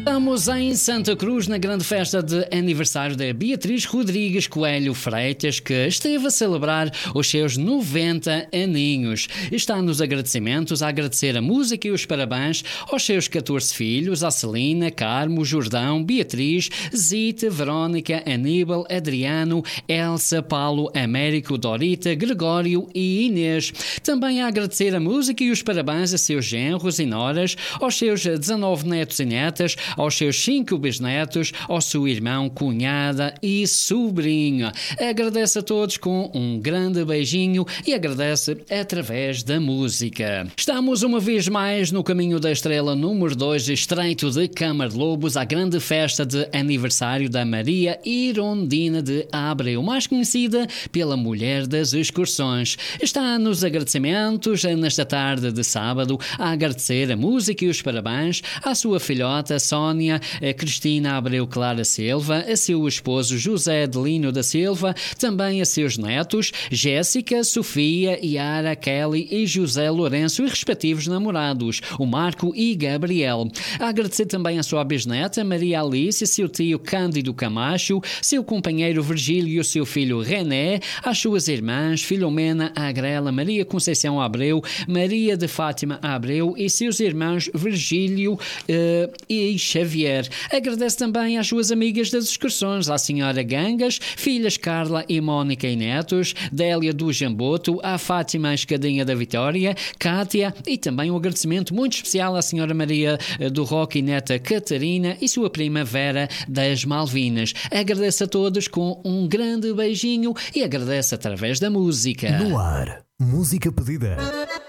Estamos em Santa Cruz na grande festa de aniversário da Beatriz Rodrigues Coelho Freitas, que esteve a celebrar os seus 90 aninhos. Está nos agradecimentos a agradecer a música e os parabéns aos seus 14 filhos, a Celina, Carmo, Jordão, Beatriz, Zita, Verónica, Aníbal, Adriano, Elsa, Paulo, Américo, Dorita, Gregório e Inês. Também a agradecer a música e os parabéns a seus genros e noras, aos seus 19 netos e netas, aos seus 5 bisnetos, ao seu irmão, cunhada e sobrinho. Agradece a todos com um grande beijinho e agradece através da música. Estamos uma vez mais no caminho da estrela número 2, estreito de Câmara de Lobos, à grande festa de aniversário da Maria Irondina de Abreu, mais conhecida pela Mulher das Excursões. Está nos agradecimentos nesta tarde de sábado a agradecer a música e os parabéns à sua filhota Sónia Cristina Abreu Clara Silva, a seu esposo José Adelino da Silva, também a seus netos Jéssica, Sofia, Yara, Kelly e José Lourenço e respectivos namorados, o Marco e Gabriel. A agradecer também a sua bisneta Maria Alice, seu tio Cândido Camacho, seu companheiro Virgílio e o seu filho René, às suas irmãs Filomena Agrela, Maria Conceição Abreu, Maria de Fátima Abreu e seus irmãos Virgílio e Xavier. Agradece também às suas amigas das excursões, à senhora Gangas, filhas Carla e Mónica e netos, Délia do Jamboto, à Fátima Escadinha da Vitória, Cátia, e também um agradecimento muito especial à senhora Maria do Roque e neta Catarina e sua prima Vera das Malvinas. Agradece a todos com um grande beijinho e agradece através da música. No ar, música pedida.